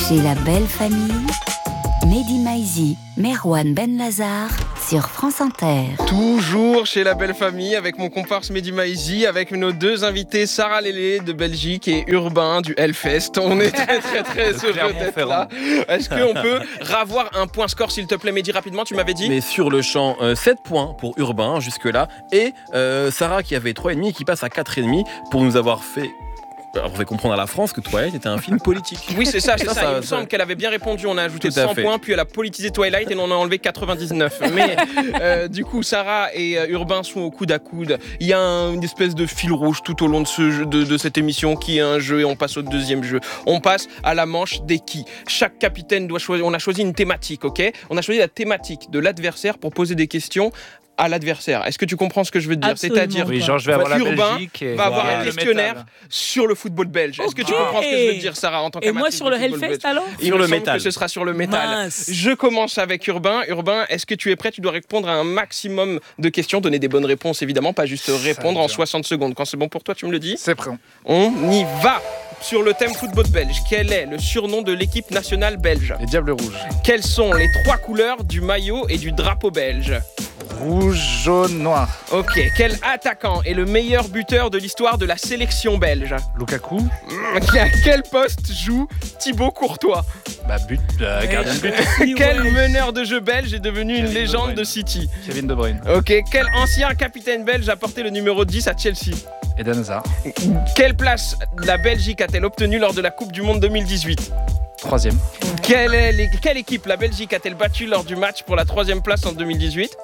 Chez la belle famille, Mehdi Maizi, Merwan Benlazar sur France Inter. Toujours chez la belle famille avec mon comparse Mehdi Maizi, avec nos deux invités Sarah Lélé de Belgique et Urbain du Hellfest. On est très heureux d'être là. Est-ce qu'on peut ravoir un point score s'il te plaît Mehdi rapidement, tu m'avais dit? Mais sur le champ, 7 points pour Urbain jusque là et Sarah qui avait 3,5 qui passe à 4,5 pour nous avoir fait... Alors, on fait comprendre à la France que Twilight était un film politique. Oui, c'est ça. Il me semble qu'elle avait bien répondu. On a ajouté 100 points, puis elle a politisé Twilight et on en a enlevé 99. Mais du coup, Sarah et Urbain sont au coude à coude. Il y a une espèce de fil rouge tout au long de ce jeu, de cette émission qui est un jeu et on passe au deuxième jeu. On passe à la manche des qui. Chaque capitaine doit choisir. On a choisi une thématique, ok? On a choisi la thématique de l'adversaire pour poser des questions à l'adversaire. Est-ce que tu comprends ce que je veux dire? Absolument. C'est-à-dire, oui, genre je vais avoir la Urbain Belgique va avoir un questionnaire sur le football belge. Est-ce que tu comprends ce que je veux dire, Sarah, en tant qu'amatrice? Et moi sur le Hellfest alors? Sur le métal. Que ce sera sur le métal. Mince. Je commence avec Urbain. Urbain, est-ce que tu es prêt? Tu dois répondre à un maximum de questions, donner des bonnes réponses évidemment, pas juste répondre en 60 secondes. Quand c'est bon pour toi, tu me le dis? C'est prêt. On y va. Sur le thème football belge, quel est le surnom de l'équipe nationale belge? Les Diables Rouges. Quelles sont les 3 couleurs du maillot et du drapeau belge? Rouge, jaune, noir. Ok, quel attaquant est le meilleur buteur de l'histoire de la sélection belge? Lukaku. À quel poste joue Thibaut Courtois? Gardien de but. Quel meneur de jeu belge est devenu une légende de City? Kevin De Bruyne. Ok, quel ancien capitaine belge a porté le numéro 10 à Chelsea? Eden Hazard. Quelle place la Belgique a-t-elle obtenue lors de la Coupe du Monde 2018? 3e. Quelle équipe la Belgique a-t-elle battue lors du match pour la 3e place en 2018?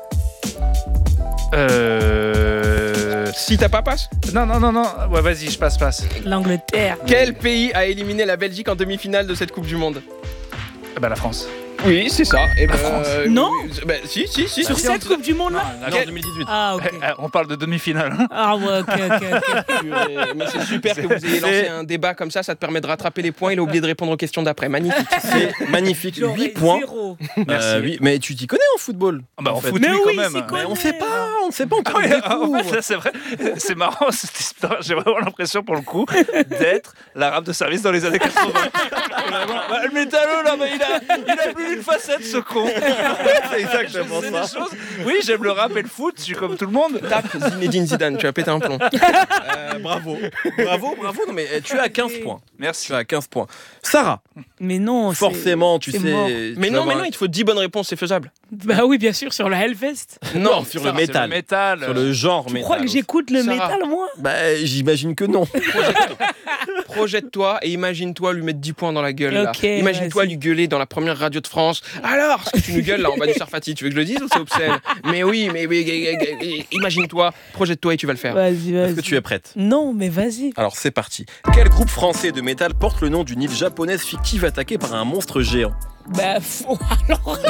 Si t'as pas passe? Non. Ouais, vas-y, je passe. L'Angleterre. Quel pays a éliminé la Belgique en demi-finale de cette Coupe du Monde? La France. Oui, c'est ça. Et Non. Si. Sur cette Coupe du Monde là? En 2018. Ah ok. On parle de demi-finale. Ah ouais, ok. Mais c'est super que vous ayez lancé un débat comme ça te permet de rattraper les points. Il a oublié de répondre aux questions d'après. Magnifique. C'est magnifique. 8 points. Merci. Oui, mais tu t'y connais en football? En foot, Mais oui, oui, quand même. c'est Mais on sait pas encore. En fait, ça, c'est vrai. C'est marrant cette histoire. J'ai vraiment l'impression, pour le coup, d'être l'arabe de service dans les années 80. Le métallo, là, il a plus une facette, ce con. C'est exactement ça. Oui, j'aime le rap et le foot, je suis comme tout le monde. Tape Zinedine Zidane, tu as pété un plomb. Bravo. Non, mais tu as 15 points. Merci. Tu as 15 points. Sarah, Mais non. forcément, tu c'est sais. mort. Mais non, il te faut 10 bonnes réponses, c'est faisable. Bah oui, bien sûr, sur le Hellfest. Non, sur le Sarah, métal. c'est le métal. Sur le genre Tu métal. crois que j'écoute le Sarah. métal moi? Bah, j'imagine que non. Projette-toi et imagine-toi lui mettre 10 points dans la gueule. Là. Ok, Imagine-toi vas-y. lui gueuler dans la première radio de France. Alors, ce que tu nous gueules là en bas du Sarfati, tu veux que je le dise ou c'est obscène? Mais oui, imagine-toi, projette-toi et tu vas le faire. Vas-y. Est-ce que tu es prête? Non, mais vas-y. Alors c'est parti. Quel groupe français de métal porte le nom d'une île japonaise fictive attaquée par un monstre géant? Bah alors.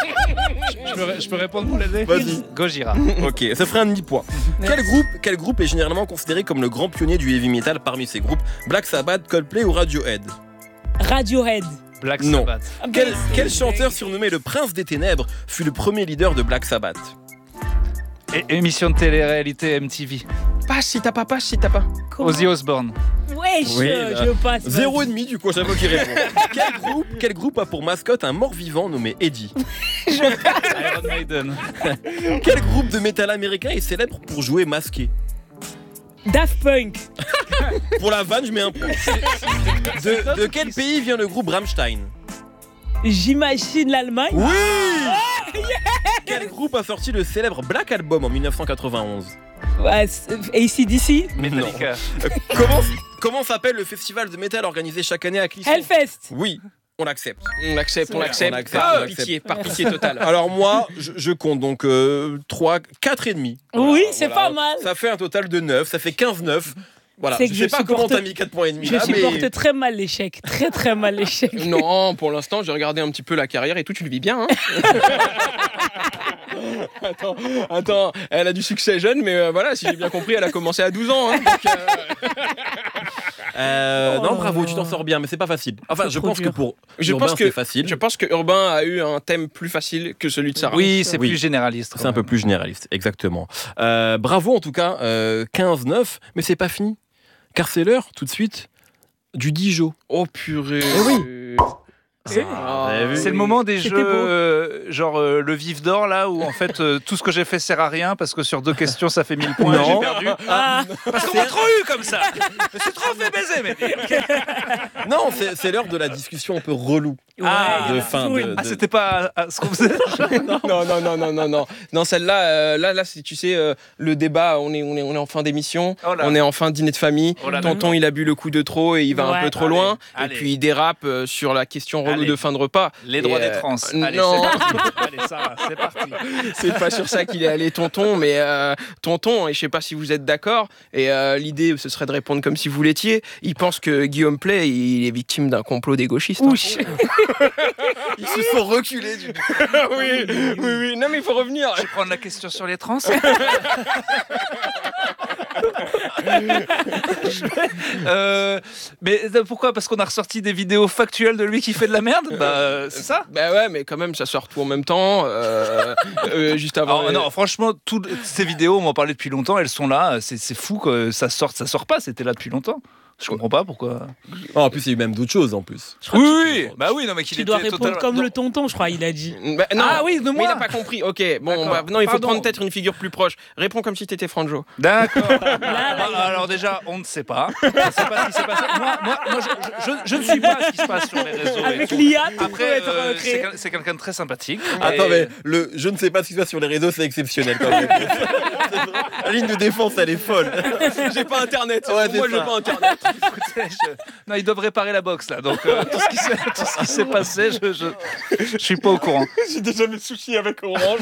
Je peux répondre pour l'aider? Vas-y. Gojira. Ok, ça ferait un demi-point. Quel groupe est généralement considéré comme le grand pionnier du heavy metal parmi ces groupes? Black Sabbath, Coldplay ou Radiohead? Radiohead. Black Non. Sabbath. Quel chanteur surnommé le Prince des Ténèbres fut le premier leader de Black Sabbath? Émission de télé-réalité MTV. Passe si t'as pas, passe si t'as pas. Ozzy Osbourne. Wesh, Oui, je passe. vas-y. 0,5 du coup, à chaque fois qu'il répond. Quel groupe a pour mascotte un mort-vivant nommé Eddie? Iron Maiden. Quel groupe de métal américain est célèbre pour jouer masqué? Daft Punk. Pour la vanne, je mets un point. De quel pays vient le groupe Rammstein? J'imagine l'Allemagne. Oui. Quel groupe a sorti le célèbre Black Album en 1991? Ouais, AC/DC. Metallica. Comment s'appelle le festival de métal organisé chaque année à Clisson? Hellfest. Oui, on l'accepte. On accepte. On accepte. Par pitié totale. Alors moi, je compte donc 3, 4 et demi. Oui, c'est pas mal. Ça fait un total de 9, ça fait 15-9. Voilà, C'est je que sais je pas comment supporte- t'as mis 4 points et demi Je là, supporte mais... très mal l'échec. Très mal l'échec. Non, pour l'instant, j'ai regardé un petit peu la carrière et tout, tu le vis bien. Hein. Attends, elle a du succès jeune, mais voilà, si j'ai bien compris, elle a commencé à 12 ans. Hein, donc, non, bravo, tu t'en sors bien, mais c'est pas facile. Enfin, je pense que pour Urbain, c'est facile. Je pense que Urbain a eu un thème plus facile que celui de Sarah. Oui, c'est plus généraliste. C'est un peu plus généraliste, exactement. Bravo en tout cas, 15-9, mais c'est pas fini. Car c'est l'heure, tout de suite, du Dijon. Oh purée. Eh oui. Vous avez vu ? C'est le moment des C'était jeux genre le vif d'or là où en fait tout ce que j'ai fait sert à rien parce que sur 2 questions ça fait 1000 points et j'ai perdu. Parce qu'on m'a trop eu comme ça. Je me suis trop fait baiser mais. Non, c'est l'heure de la discussion un peu relou. De fin de... Ah c'était pas ce qu'on faisait. Non, celle-là, là, c'est, tu sais, le débat, on est en fin d'émission, on est en fin de dîner de famille, tonton il a bu le coup de trop et il va un peu trop loin, et puis il dérape sur la question relou de fin de repas. Les droits des trans. Allez, non, allez, Sarah, c'est parti. c'est pas sur ça qu'il est allé tonton, mais tonton, et je sais pas si vous êtes d'accord, et l'idée ce serait de répondre comme si vous l'étiez, il pense que Guillaume Play, il est victime d'un complot des gauchistes. Ils se sont reculés du oui, non mais il faut revenir. Je vais prendre la question sur les trans. Mais pourquoi ? Parce qu'on a ressorti des vidéos factuelles de lui qui fait de la merde ? C'est ça ? Bah ouais, mais quand même, ça sort tout en même temps, juste avant. Alors, non, franchement, toutes ces vidéos, on m'en parlait depuis longtemps, elles sont là. C'est fou que ça sort pas. C'était là depuis longtemps. Je comprends pas pourquoi. En plus, il y a eu même d'autres choses en plus. Oui, non, mais qu'il Tu dois répondre comme le tonton, je crois, il a dit. Bah, non, oui, de moi. Mais il a pas compris. Ok, bon, non, il faut prendre peut-être une figure plus proche. Réponds comme si t'étais Franjo. D'accord. Alors déjà, on ne sait pas. On ne sait pas ce qui s'est passé. Moi, je ne suis pas ce qui se passe sur les réseaux. Avec l'IA, après, c'est quelqu'un de très sympathique. Attends, mais je ne sais pas ce qui se passe sur les réseaux, c'est exceptionnel quand même. La ligne de défense, elle est folle. J'ai pas internet. Ouais, moi, j'ai pas internet. Écoutez, non, ils doivent réparer la box là. Donc tout ce qui s'est passé, je suis pas au courant. J'ai déjà mes soucis avec Orange.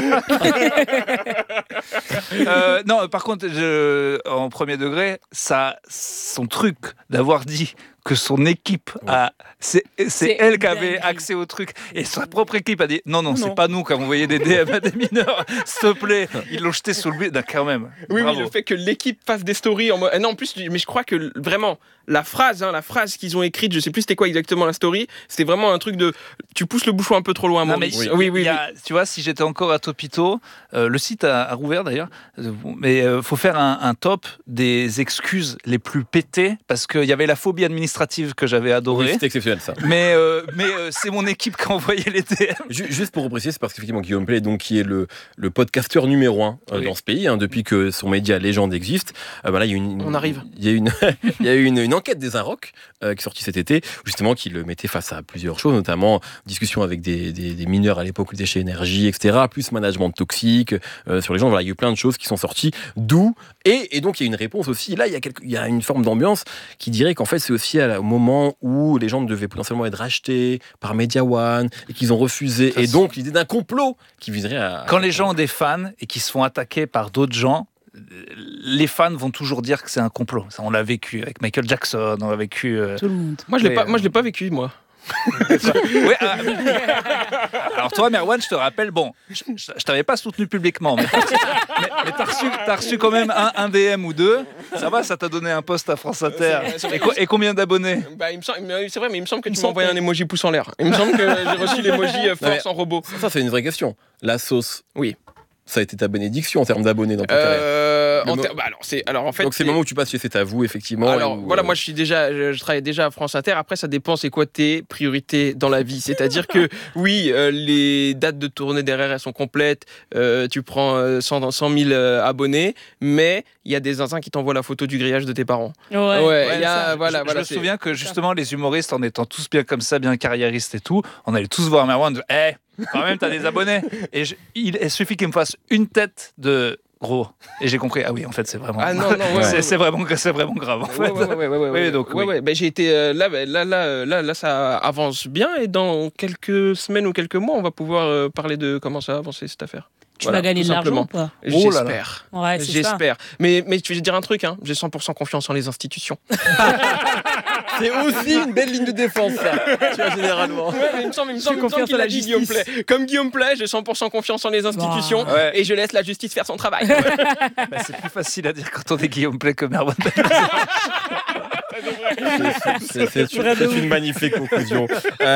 Non, par contre, en premier degré, son truc d'avoir dit que son équipe c'est elle qui avait accès au truc et sa propre équipe a dit non. C'est pas nous qui avons envoyé des DM à des mineurs, s'il te plaît, ils l'ont jeté sous le but. Quand même. Oui, le fait que l'équipe fasse des stories en mode... Non, en plus, mais je crois que vraiment la phrase qu'ils ont écrite, je sais plus c'était quoi exactement la story, c'était vraiment un truc de tu pousses le bouchon un peu trop loin. Oui. Tu vois, si j'étais encore à Topito, le site a rouvert d'ailleurs, mais faut faire un top des excuses les plus pétées parce qu'il y avait la phobie administrative que j'avais adorée. Oui, c'est exceptionnel ça. Mais c'est mon équipe qui a envoyé les DM. Juste pour préciser, c'est parce qu'effectivement Guillaume Play, donc qui est le podcasteur numéro 1 dans ce pays, depuis que son média Légende existe. Là, il y a on arrive. Il y a eu une enquête des Inrocks qui est sortie cet été, justement qui le mettait face à plusieurs choses, notamment discussion avec des mineurs à l'époque, les déchets énergie, etc. Plus management toxique sur les gens. Voilà, il y a eu plein de choses qui sont sorties. D'où et donc il y a une réponse aussi. Là, il y a une forme d'ambiance qui dirait qu'en fait c'est aussi au moment où les gens devaient potentiellement être rachetés par Media One et qu'ils ont refusé. Et donc l'idée d'un complot qui viserait à... Quand les gens ont des fans et qui se font attaquer par d'autres gens, les fans vont toujours dire que c'est un complot. Ça, on l'a vécu avec Michael Jackson, on l'a vécu... Tout le monde. Moi, je l'ai pas vécu, moi. Alors toi, Merwan, je te rappelle, je t'avais pas soutenu publiquement, mais t'as reçu quand même un DM ou deux. Ça va, ça t'a donné un post à France Inter. Et combien d'abonnés ? C'est vrai, mais il me semble que tu m'as envoyé un emoji pouce en l'air. Il me semble que j'ai reçu l'emoji force en robot. Ça, c'est une vraie question. La sauce. Oui. Ça a été ta bénédiction en termes d'abonnés dans ton carrière. Alors en fait, donc c'est le moment où tu passes chez C'est à vous, effectivement. Alors voilà, moi je travaille déjà à France Inter. Après, ça dépend, c'est quoi tes priorités dans la vie. C'est-à-dire que oui, les dates de tournée derrière elles sont complètes. Tu prends 100 000 abonnés, mais il y a des zinzins qui t'envoient la photo du grillage de tes parents. Je me souviens que justement les humoristes, en étant tous bien comme ça, bien carriéristes et tout, on allait tous voir Merwan. Quand même, t'as des abonnés. Et il suffit qu'il me fasse une tête de gros. Et j'ai compris, en fait, c'est vraiment... c'est vraiment grave, en fait. Ben, j'ai été... Là, ça avance bien. Et dans quelques semaines ou quelques mois, on va pouvoir parler de comment ça a avancé, cette affaire. Tu vas gagner de l'argent ou pas ? J'espère. Ouais, J'espère. Mais je vais dire un truc, j'ai 100% confiance en les institutions. C'est aussi une belle ligne de défense, ça, tu vois, généralement. Ouais, mais il me semble qu'il a dit Guillaume Play. Comme Guillaume Play, j'ai 100% confiance en les institutions et je laisse la justice faire son travail. C'est plus facile à dire quand on est Guillaume Play que Merwan. C'est une magnifique conclusion.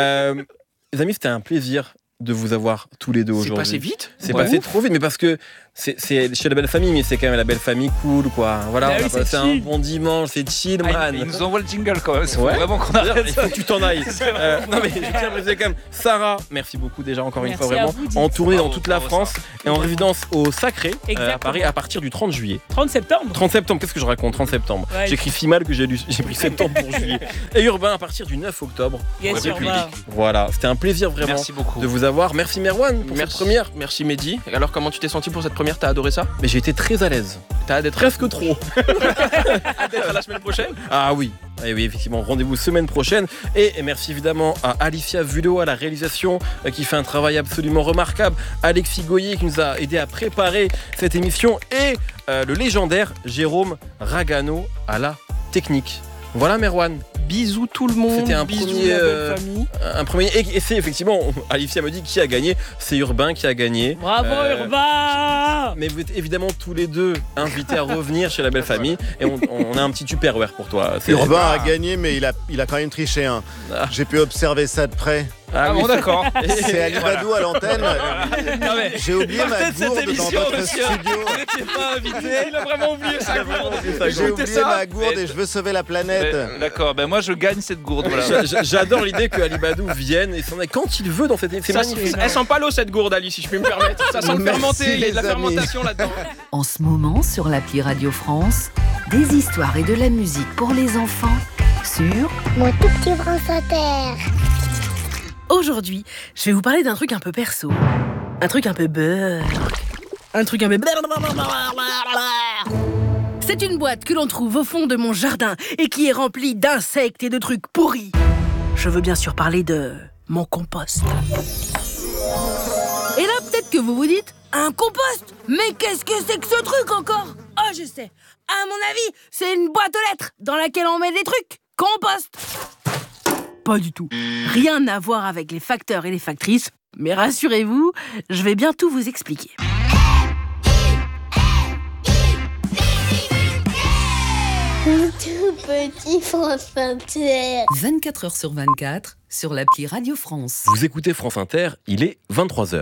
Les amis, c'était un plaisir de vous avoir tous les deux aujourd'hui. C'est passé vite. C'est passé trop vite, mais parce que c'est chez la belle famille, mais c'est quand même la belle famille cool, quoi. Voilà, on a passé un bon dimanche, c'est chill, man. Ils nous envoient le jingle quand même. Il faut vraiment qu'on arrête. Il faut que tu t'en ailles. Non, mais je tiens à préciser quand même, Sarah, merci beaucoup déjà encore une fois, vraiment. En tournée dans toute la France et en résidence au Sacré à Paris à partir du 30 juillet. 30 septembre. 30 septembre, qu'est-ce que je raconte 30 septembre. Ouais. J'écris si mal que j'ai pris septembre pour juillet. Et Urbain à partir du 9 octobre. Yes, République. Voilà, c'était un plaisir vraiment de vous avoir. Merci Merwan pour cette première. Merci Mehdi. Alors comment tu t'es senti pour cette première? T'as adoré ça? Mais j'ai été très à l'aise. T'as hâte d'être presque trop. Hâte d'être à la semaine prochaine? Ah oui. Et oui, effectivement, rendez-vous semaine prochaine. Et merci évidemment à Alicia Vulot à la réalisation qui fait un travail absolument remarquable. Alexis Goyer qui nous a aidé à préparer cette émission. Et le légendaire Jérôme Ragano à la technique. Voilà Merwan. Bisous tout le monde. C'était un bisous premier, la belle famille. Un premier. Et c'est effectivement, Alicia me dit qui a gagné. C'est Urbain qui a gagné. Bravo Urbain. Mais vous êtes évidemment tous les deux invités à revenir chez la belle famille. Et on a un petit Tupperware pour toi. Urbain a gagné, mais il a quand même triché. Hein. J'ai pu observer ça de près. Ah bon, d'accord. C'est Alibadou à l'antenne. J'ai oublié ma gourde dans votre studio. Pas invité. Il a vraiment oublié ça. J'ai oublié ma gourde et je veux sauver la planète. D'accord, moi je gagne cette gourde. Voilà. J'adore l'idée que Alibadou vienne et s'en aille quand il veut dans cette émission. C'est magnifique. Elle sent pas l'eau cette gourde, Ali, si je puis me permettre. Ça sent le fermenté, il y a de la fermentation là-dedans. En ce moment, sur l'appli Radio France, des histoires et de la musique pour les enfants sur Mon tout petit France Inter. Aujourd'hui, je vais vous parler d'un truc un peu perso. Un truc un peu beurre. Un truc un peu... C'est une boîte que l'on trouve au fond de mon jardin et qui est remplie d'insectes et de trucs pourris. Je veux bien sûr parler de mon compost. Et là, peut-être que vous vous dites, un compost? Mais qu'est-ce que c'est que ce truc encore? Oh, je sais. À mon avis, c'est une boîte aux lettres dans laquelle on met des trucs. Compost. Pas du tout. Rien à voir avec les facteurs et les factrices. Mais rassurez-vous, je vais bien tout vous expliquer. Mon tout petit France Inter. 24 heures sur 24 sur l'appli Radio France. Vous écoutez France Inter, il est 23h.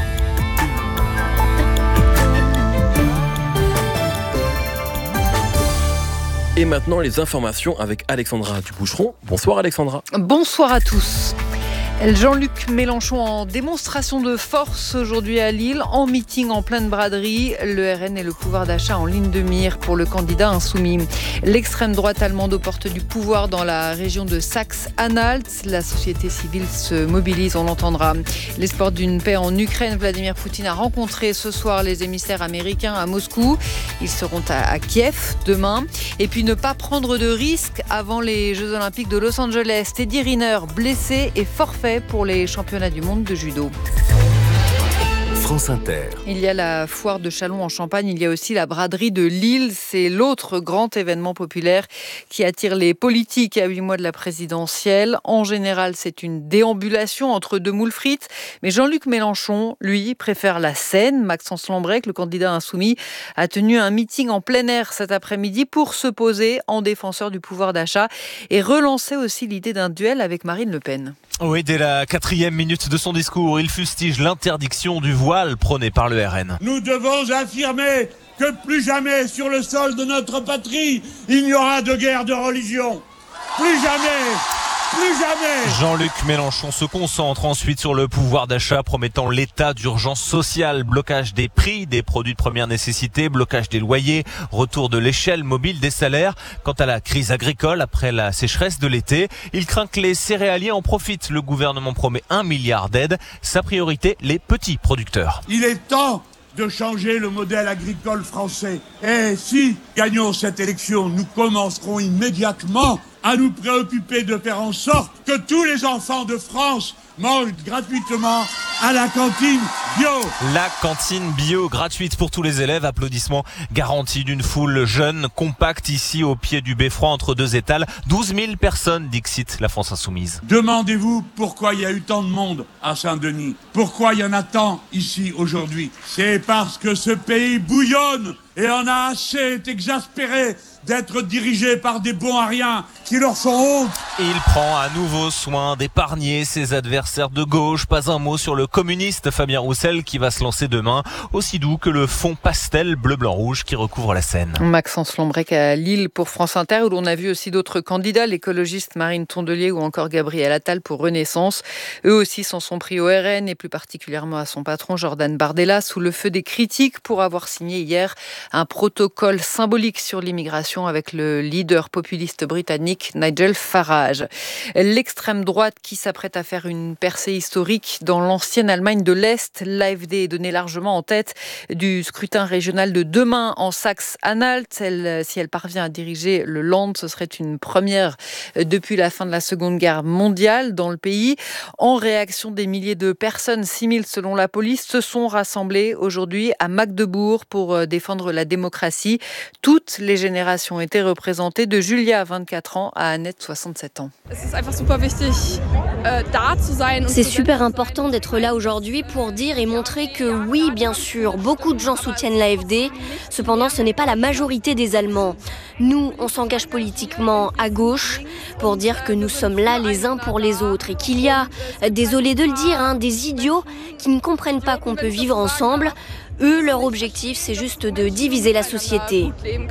Et maintenant, les informations avec Alexandra Duboucheron. Bonsoir Alexandra. Bonsoir à tous. Jean-Luc Mélenchon en démonstration de force aujourd'hui à Lille, en meeting en pleine braderie. Le RN et le pouvoir d'achat en ligne de mire pour le candidat insoumis. L'extrême droite allemande aux portes du pouvoir dans la région de Saxe-Anhalt. La société civile se mobilise, on l'entendra. L'espoir d'une paix en Ukraine, Vladimir Poutine a rencontré ce soir les émissaires américains à Moscou. Ils seront à Kiev demain. Et puis ne pas prendre de risques avant les Jeux Olympiques de Los Angeles. Teddy Riner blessé et forfait pour les championnats du monde de judo. France Inter. Il y a la foire de Châlons en Champagne, il y a aussi la braderie de Lille. C'est l'autre grand événement populaire qui attire les politiques à 8 mois de la présidentielle. En général, c'est une déambulation entre deux moules frites. Mais Jean-Luc Mélenchon, lui, préfère la scène. Maxence Lambrec, le candidat insoumis, a tenu un meeting en plein air cet après-midi pour se poser en défenseur du pouvoir d'achat et relancer aussi l'idée d'un duel avec Marine Le Pen. Oui, dès la 4e minute de son discours, il fustige l'interdiction du voile prônée par le RN. Nous devons affirmer que plus jamais sur le sol de notre patrie, il n'y aura de guerre de religion. Plus jamais. Plus jamais. Jean-Luc Mélenchon se concentre ensuite sur le pouvoir d'achat, promettant l'état d'urgence sociale, blocage des prix des produits de première nécessité, blocage des loyers, retour de l'échelle mobile des salaires. Quant à la crise agricole après la sécheresse de l'été, il craint que les céréaliers en profitent. Le gouvernement promet 1 milliard d'aides. Sa priorité, les petits producteurs. Il est temps de changer le modèle agricole français. Et si gagnons cette élection, nous commencerons immédiatement à nous préoccuper de faire en sorte que tous les enfants de France mangent gratuitement à la cantine bio. La cantine bio gratuite pour tous les élèves. Applaudissements garantis d'une foule jeune, compacte ici au pied du beffroi entre deux étals. 12 000 personnes, dixit la France Insoumise. Demandez-vous pourquoi il y a eu tant de monde à Saint-Denis. Pourquoi il y en a tant ici aujourd'hui. C'est parce que ce pays bouillonne Et on a assez exaspéré d'être dirigés par des bons à rien qui leur font honte. Il prend à nouveau soin d'épargner ses adversaires de gauche. Pas un mot sur le communiste Fabien Roussel qui va se lancer demain, aussi doux que le fond pastel bleu-blanc-rouge qui recouvre la scène. Maxence Lombrec à Lille pour France Inter, où l'on a vu aussi d'autres candidats, l'écologiste Marine Tondelier ou encore Gabriel Attal pour Renaissance. Eux aussi s'en sont pris au RN et plus particulièrement à son patron Jordan Bardella, sous le feu des critiques pour avoir signé hier un protocole symbolique sur l'immigration avec le leader populiste britannique Nigel Farage. L'extrême droite qui s'apprête à faire une percée historique dans l'ancienne Allemagne de l'Est. L'AfD est donnée largement en tête du scrutin régional de demain en Saxe-Anhalt. Si elle parvient à diriger le Land, ce serait une première depuis la fin de la Seconde Guerre mondiale dans le pays. En réaction, des milliers de personnes, 6 000 selon la police, se sont rassemblées aujourd'hui à Magdebourg pour défendre la démocratie. Toutes les générations ont été représentées, de Julia, 24 ans, à Annette, 67 ans. C'est super important d'être là aujourd'hui pour dire et montrer que oui, bien sûr, beaucoup de gens soutiennent l'AfD. Cependant, ce n'est pas la majorité des Allemands. Nous, on s'engage politiquement à gauche pour dire que nous sommes là les uns pour les autres et qu'il y a, désolé de le dire, des idiots qui ne comprennent pas qu'on peut vivre ensemble. Eux, leur objectif, c'est juste de diviser la société.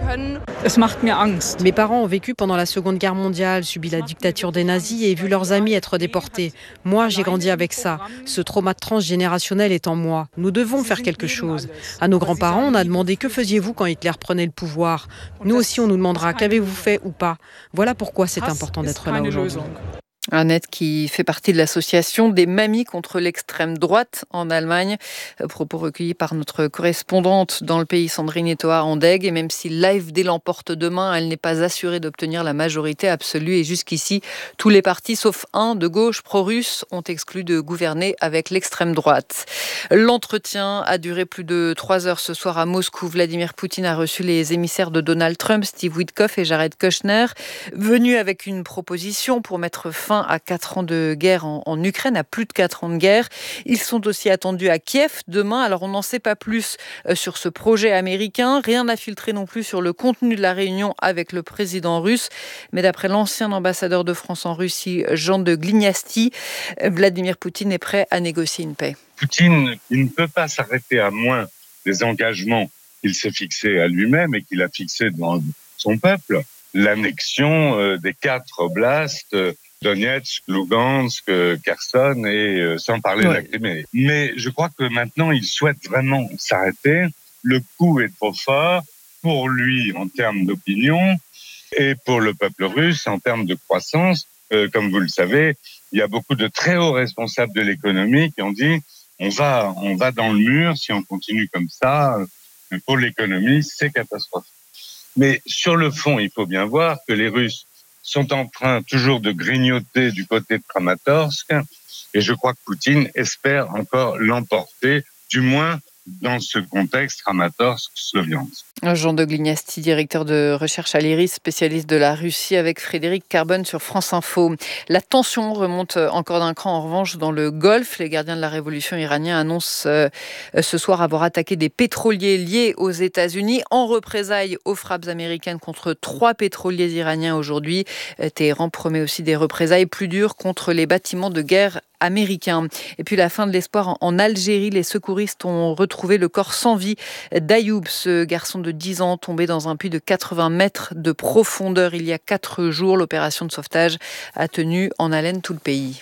Mes parents ont vécu pendant la Seconde Guerre mondiale, subi la dictature des nazis et vu leurs amis être déportés. Moi, j'ai grandi avec ça. Ce trauma transgénérationnel est en moi. Nous devons faire quelque chose. À nos grands-parents, on a demandé « Que faisiez-vous quand Hitler prenait le pouvoir ?» Nous aussi, on nous demandera « Qu'avez-vous fait ou pas ?» Voilà pourquoi c'est important d'être là aujourd'hui. Annette qui fait partie de l'association des mamies contre l'extrême droite en Allemagne. Propos recueillis par notre correspondante dans le pays, Sandrine Etoa-Andeg. Et même si l'AfD l'emporte demain, elle n'est pas assurée d'obtenir la majorité absolue. Et jusqu'ici, tous les partis, sauf un de gauche pro-russe, ont exclu de gouverner avec l'extrême droite. L'entretien a duré plus de 3 heures ce soir à Moscou. Vladimir Poutine a reçu les émissaires de Donald Trump, Steve Witkoff et Jared Kushner, venus avec une proposition pour mettre fin à 4 ans de guerre en Ukraine, à plus de 4 ans de guerre. Ils sont aussi attendus à Kiev demain. Alors on n'en sait pas plus sur ce projet américain. Rien n'a filtré non plus sur le contenu de la réunion avec le président russe. Mais d'après l'ancien ambassadeur de France en Russie, Jean de Glignasti, Vladimir Poutine est prêt à négocier une paix. Poutine, il ne peut pas s'arrêter à moins des engagements qu'il s'est fixés à lui-même et qu'il a fixés devant son peuple. L'annexion des 4 oblasts, Donetsk, Lugansk, Kherson et sans parler de la Crimée. Mais je crois que maintenant, il souhaite vraiment s'arrêter. Le coup est trop fort pour lui en termes d'opinion et pour le peuple russe en termes de croissance. Comme vous le savez, il y a beaucoup de très hauts responsables de l'économie qui ont dit on va dans le mur si on continue comme ça. Pour l'économie, c'est catastrophique. Mais sur le fond, il faut bien voir que les Russes sont en train toujours de grignoter du côté de Kramatorsk et je crois que Poutine espère encore l'emporter, du moins dans ce contexte Kramatorsk-Sloviansk. Jean de Glignasti, directeur de recherche à l'IRIS, spécialiste de la Russie, avec Frédéric Carbone sur France Info. La tension remonte encore d'un cran en revanche dans le Golfe. Les gardiens de la révolution iranienne annoncent ce soir avoir attaqué des pétroliers liés aux États-Unis en représailles aux frappes américaines contre 3 pétroliers iraniens aujourd'hui. Téhéran promet aussi des représailles plus dures contre les bâtiments de guerre américains. Et puis la fin de l'espoir en Algérie. Les secouristes ont retrouvé le corps sans vie d'Ayoub, ce garçon de 10 ans tombé dans un puits de 80 mètres de profondeur il y a 4 jours. L'opération de sauvetage a tenu en haleine tout le pays.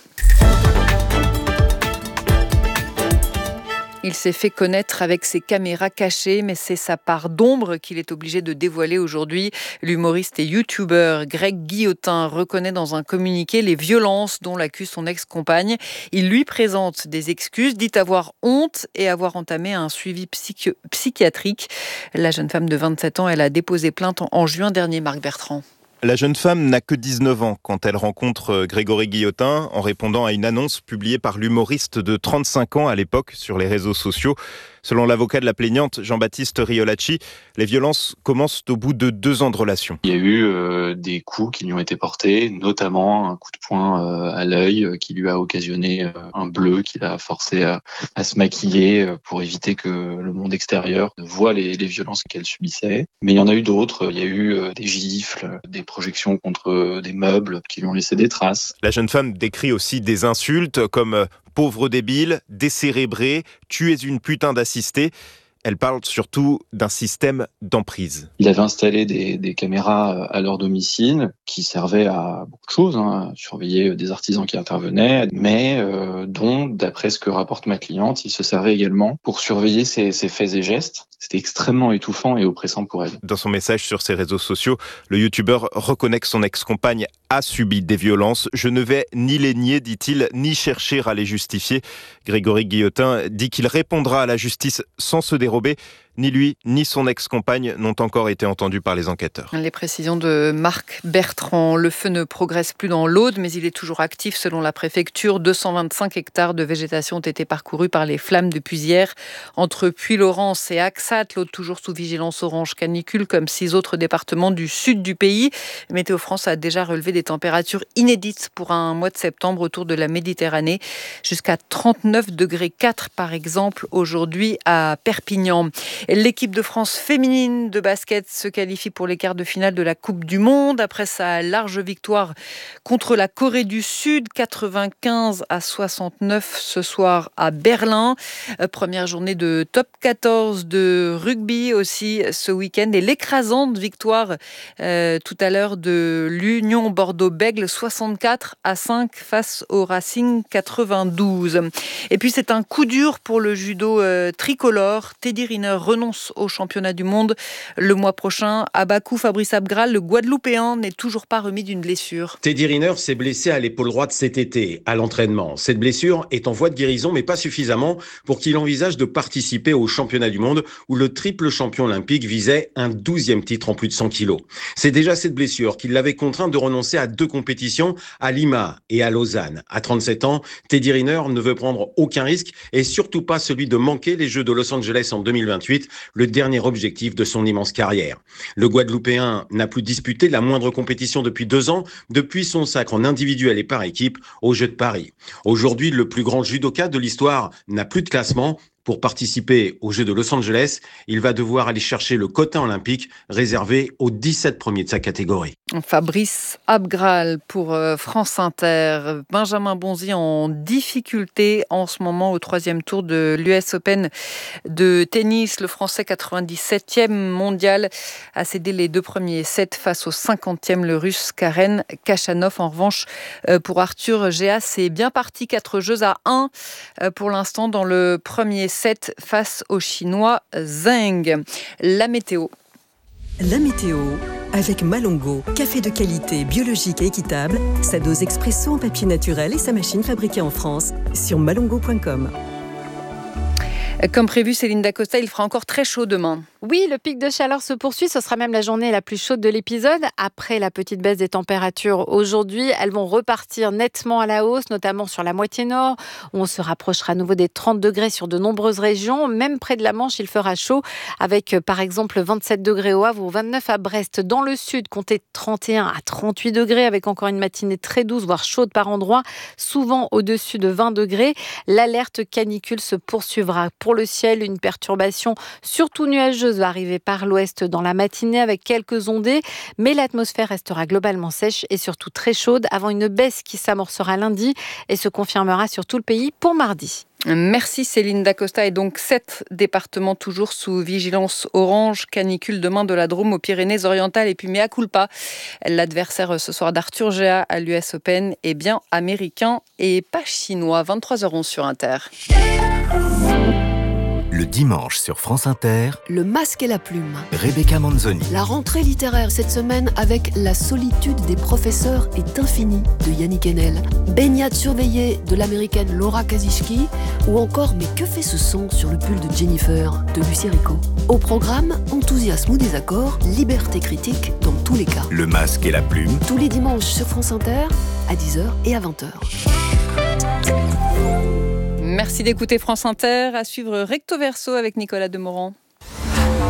Il s'est fait connaître avec ses caméras cachées, mais c'est sa part d'ombre qu'il est obligé de dévoiler aujourd'hui. L'humoriste et youtubeur Greg Guillotin reconnaît dans un communiqué les violences dont l'accuse son ex-compagne. Il lui présente des excuses, dit avoir honte et avoir entamé un suivi psychiatrique. La jeune femme de 27 ans, elle a déposé plainte en juin dernier, Marc Bertrand. La jeune femme n'a que 19 ans quand elle rencontre Grégory Guillotin en répondant à une annonce publiée par l'humoriste de 35 ans à l'époque sur les réseaux sociaux. Selon l'avocat de la plaignante, Jean-Baptiste Riolacci, les violences commencent au bout de 2 ans de relation. Il y a eu des coups qui lui ont été portés, notamment un coup de poing à l'œil qui lui a occasionné un bleu qui l'a forcé à se maquiller pour éviter que le monde extérieur voie les violences qu'elle subissait. Mais il y en a eu d'autres. Il y a eu des gifles, des projections contre des meubles qui lui ont laissé des traces. La jeune femme décrit aussi des insultes comme « pauvre débile »,« décérébré »,« tu es une putain d'assistée ». Elle parle surtout d'un système d'emprise. Il avait installé des caméras à leur domicile qui servaient à beaucoup de choses, à surveiller des artisans qui intervenaient, mais dont, d'après ce que rapporte ma cliente, il se servait également pour surveiller ses faits et gestes. C'était extrêmement étouffant et oppressant pour elle. Dans son message sur ses réseaux sociaux, le youtubeur reconnaît que son ex-compagne a subi des violences. « Je ne vais ni les nier, dit-il, ni chercher à les justifier ». Grégory Guillotin dit qu'il répondra à la justice sans se dérober. Ni lui, ni son ex-compagne n'ont encore été entendus par les enquêteurs. Les précisions de Marc Bertrand. Le feu ne progresse plus dans l'Aude, mais il est toujours actif selon la préfecture. 225 hectares de végétation ont été parcourus par les flammes depuis hier. Entre Puylaurens et Axat, l'Aude toujours sous vigilance orange canicule, comme 6 autres départements du sud du pays. Météo France a déjà relevé des températures inédites pour un mois de septembre autour de la Méditerranée. Jusqu'à 39,4 degrés par exemple aujourd'hui à Perpignan. L'équipe de France féminine de basket se qualifie pour les quarts de finale de la Coupe du Monde après sa large victoire contre la Corée du Sud, 95-69 ce soir à Berlin. Première journée de top 14 de rugby aussi ce week-end et l'écrasante victoire tout à l'heure de l'Union Bordeaux-Bègles, 64-5 face au Racing 92. Et puis c'est un coup dur pour le judo tricolore. Teddy Riner renonce au championnat du monde le mois prochain. À Bakou, Fabrice Abgral, le Guadeloupéen n'est toujours pas remis d'une blessure. Teddy Riner s'est blessé à l'épaule droite cet été, à l'entraînement. Cette blessure est en voie de guérison, mais pas suffisamment pour qu'il envisage de participer au championnat du monde où le triple champion olympique visait un 12e titre en plus de 100 kilos. C'est déjà cette blessure qui l'avait contraint de renoncer à 2 compétitions, à Lima et à Lausanne. À 37 ans, Teddy Riner ne veut prendre aucun risque et surtout pas celui de manquer les Jeux de Los Angeles en 2028, le dernier objectif de son immense carrière. Le Guadeloupéen n'a plus disputé la moindre compétition depuis 2 ans, depuis son sacre en individuel et par équipe aux Jeux de Paris. Aujourd'hui, le plus grand judoka de l'histoire n'a plus de classement. Pour participer aux Jeux de Los Angeles, il va devoir aller chercher le quota olympique réservé aux 17 premiers de sa catégorie. Fabrice Abgral pour France Inter. Benjamin Bonzi en difficulté en ce moment au 3e tour de l'US Open de tennis. Le Français 97e mondial a cédé les 2 premiers sets face au 50e, le Russe Karen Khachanov. En revanche, pour Arthur Géas, c'est bien parti. 4-1 pour l'instant dans le premier set face au Chinois Zheng. La météo. La météo avec Malongo, café de qualité, biologique et équitable, sa dose expresso en papier naturel et sa machine fabriquée en France sur malongo.com. Comme prévu, Céline Dacosta, il fera encore très chaud demain. Oui, le pic de chaleur se poursuit. Ce sera même la journée la plus chaude de l'épisode. Après la petite baisse des températures aujourd'hui, elles vont repartir nettement à la hausse, notamment sur la moitié nord, où on se rapprochera à nouveau des 30 degrés sur de nombreuses régions. Même près de la Manche, il fera chaud, avec par exemple 27 degrés au Havre ou 29 à Brest. Dans le sud, comptez 31 à 38 degrés, avec encore une matinée très douce, voire chaude par endroits, souvent au-dessus de 20 degrés. L'alerte canicule se poursuivra. Pour le ciel, une perturbation surtout nuageuse va arriver par l'ouest dans la matinée avec quelques ondées, mais l'atmosphère restera globalement sèche et surtout très chaude avant une baisse qui s'amorcera lundi et se confirmera sur tout le pays pour mardi. Merci Céline Dacosta. Et donc 7 départements toujours sous vigilance orange canicule demain, de la Drôme aux Pyrénées-Orientales et puis mea culpa. L'adversaire ce soir d'Arthur Géas à l'US Open est bien américain et pas chinois. 23h11 sur Inter. Le dimanche sur France Inter, Le masque et la plume. Rebecca Manzoni. La rentrée littéraire cette semaine avec La solitude des professeurs est infinie de Yannick Enel, Baignade surveillée de l'américaine Laura Kazishki ou encore Mais que fait ce son sur le pull de Jennifer de Lucie Rico. Au programme, enthousiasme ou désaccord, liberté critique dans tous les cas. Le masque et la plume. Tous les dimanches sur France Inter à 10h et à 20h. Merci Merci d'écouter France Inter. À suivre Recto Verso avec Nicolas Demorand.